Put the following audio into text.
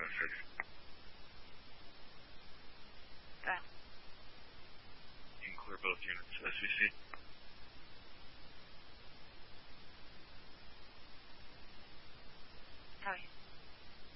Dial. You can clear both units. SVC. How are you?